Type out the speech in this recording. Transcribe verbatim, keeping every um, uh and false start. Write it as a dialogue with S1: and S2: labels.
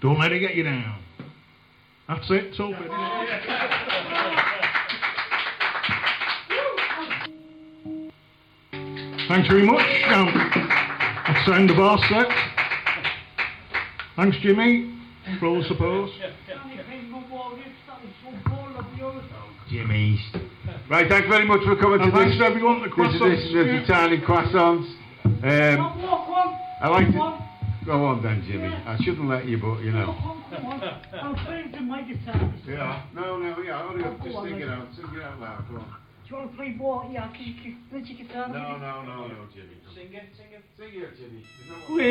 S1: Don't let it get you down. That's it, so finished. Thanks very much. Um, that's the end of our set. Thanks, Jimmy, for all the support.
S2: Jimmy's. Right, thanks very much for coming
S1: And
S2: to
S1: thanks
S2: this,
S1: to everyone, the
S2: this
S1: croissants.
S2: edition of the Tiny Croissants. Um, I like to... Go on then, Jimmy. I shouldn't let you, but you know.
S3: I'm playing to my guitar.
S2: Yeah. No, no, yeah, hurry up. Just sing it out. Sing it out loud. Go on.
S3: Do you want to play ball? Yeah, can you play your guitar?
S2: No, no, no, no, Jimmy.
S4: Sing it, sing it.
S2: Sing it, Jimmy.
S1: We